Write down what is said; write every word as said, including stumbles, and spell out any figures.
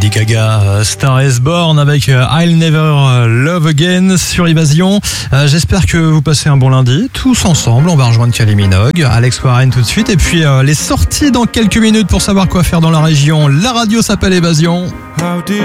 Lady Gaga, Star is Born avec I'll Never Love Again sur Évasion. Euh, j'espère que vous passez un bon lundi. Tous ensemble, on va rejoindre Kylie Minogue, Alex Warren tout de suite. Et puis euh, les sorties dans quelques minutes pour savoir quoi faire dans la région. La radio s'appelle Évasion.